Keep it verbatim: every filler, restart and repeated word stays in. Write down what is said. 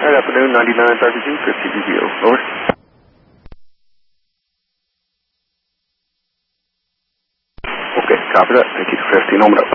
Good afternoon, ninety-nine thirty-two, fifty B B O. Over. Okay, copy that. Thank you. fifteen, open up.